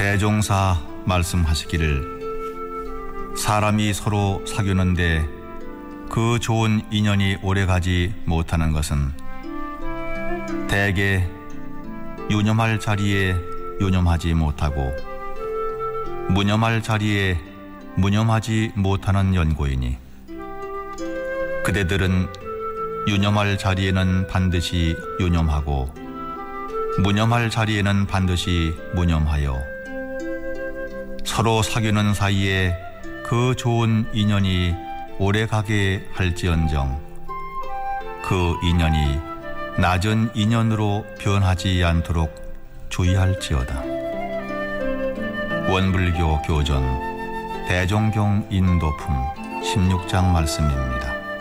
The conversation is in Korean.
대종사 말씀하시기를 사람이 서로 사귀는데 그 좋은 인연이 오래가지 못하는 것은 대개 유념할 자리에 유념하지 못하고 무념할 자리에 무념하지 못하는 연고이니 그대들은 유념할 자리에는 반드시 유념하고 무념할 자리에는 반드시 무념하여 서로 사귀는 사이에 그 좋은 인연이 오래가게 할지언정 그 인연이 낮은 인연으로 변하지 않도록 주의할지어다. 원불교 교전 대종경 인도품 16장 말씀입니다.